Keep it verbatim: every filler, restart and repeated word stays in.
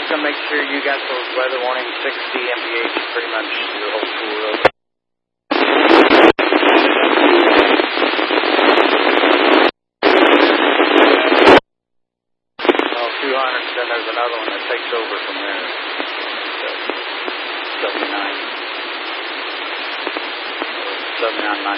just going to make sure you got those weather warning sixty M P H pretty much your whole school road. Well, two hundred, then there's another one that takes over from there. seventy-nine. seventy-nine